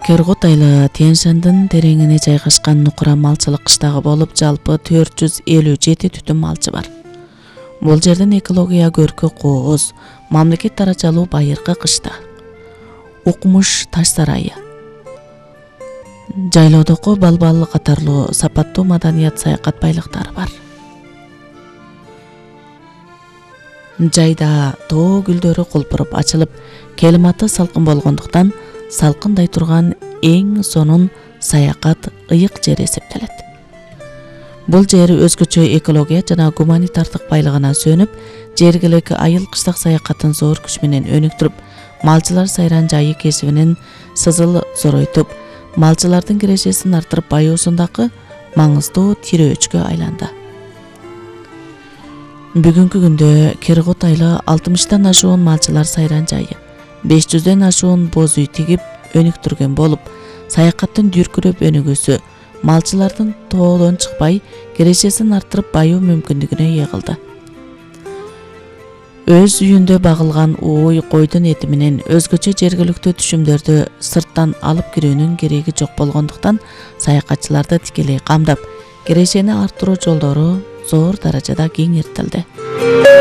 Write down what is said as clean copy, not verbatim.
Кергут айылы Тянь-Шаньдын тереңине жайгашкан Нукура малчылык кыштагы болуп, жалпы 457 түтүн малчы бар. Бул жерден экология көркү кооз, мамлекет дарачалуу байыркы кышта. Укмуш таш сарайы. Жайлоодогу балбал катарлуу сапаттуу маданият саякат байлыктары бар. Жайда тоо гүлдөрү кулпуруп ачылып, климаты салкын болгондуктан салкындай турган эң сонун саякат ыйык жер эсептелет. Бул жер өзгөчө экология жана гуманитардык байлыгына сөнүп, жергиликтүү айыл кыштак саякатын зор күч менен өнүктүрүп, малчылар сайран жайы кесибинин сызыл зоройтуп, малчылардын кирешесин артырып, байоосундагы маңыздуу тирөөчкө айланды. Бүгүнкү күндө Кергут айылы 60тан ашуун малчылар сайран жайы, 500дөн ашуун боз үй тигип өнүктүргөн болуп, саякаттын дүркүрөп өнүгүүсү малчылардын тоодон чыкпай, кирешесин артырып байуу мүмкүндүгүнө ээ кылды. Өз үйүндө багылган ууй, койдун эти менен өзгөчө жергиликтүү түшүмдөрдү сырттан алып кирүүнүн кереги жок болгондуктан, саякатчыларды тикелей камдап, кирешени арттыруу жолдору зор даражада кеңейтилди.